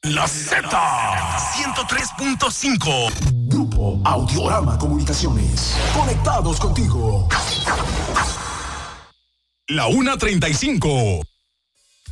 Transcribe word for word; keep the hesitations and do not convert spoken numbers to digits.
La Z ciento tres punto cinco. Grupo Audiorama Comunicaciones. Conectados contigo. La una treinta y cinco.